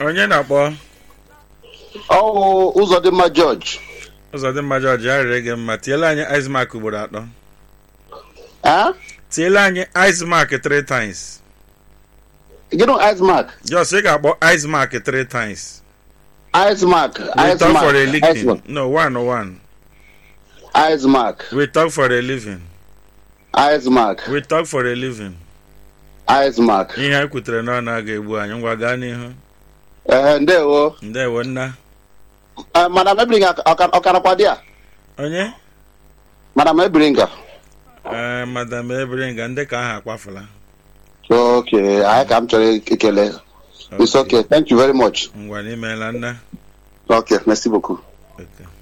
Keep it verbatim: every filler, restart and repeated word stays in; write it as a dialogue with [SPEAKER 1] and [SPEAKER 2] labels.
[SPEAKER 1] Onye na-akpọ?
[SPEAKER 2] Oh, Uzodimma George.
[SPEAKER 1] Uzodimma George, ya rere gị mma. Tiela anyị ice mark ugboro atọ.
[SPEAKER 2] Huh?
[SPEAKER 1] Tiela anyị ice mark three times.
[SPEAKER 2] You know ice mark?
[SPEAKER 1] Just you got ice mark three times.
[SPEAKER 2] Ice mark.
[SPEAKER 1] We
[SPEAKER 2] Ice
[SPEAKER 1] talk
[SPEAKER 2] mark.
[SPEAKER 1] for a
[SPEAKER 2] Ice
[SPEAKER 1] living.
[SPEAKER 2] mark.
[SPEAKER 1] No, one on one.
[SPEAKER 2] Ice mark.
[SPEAKER 1] We talk for a living.
[SPEAKER 2] Ice mark.
[SPEAKER 1] We talk for a living.
[SPEAKER 2] Ice mark.
[SPEAKER 1] Ihe anyị kwutere na ọ na-aga egbu anyị ngwa gaa n'ihu.
[SPEAKER 2] Eh, ndewo.
[SPEAKER 1] Ndewo nna.
[SPEAKER 2] Uh, Madam Ebringa, ọkarakwa di a?
[SPEAKER 1] Onye?
[SPEAKER 2] Madam Ebringa.
[SPEAKER 1] Eh, Madam Ebringa, ndị ka aha akwafula.
[SPEAKER 2] Okay, I am chọrọ ekele. It's okay. Thank you very much.
[SPEAKER 1] Ngwa n'imela nna.
[SPEAKER 2] Okay, merci beaucoup.
[SPEAKER 1] Okay.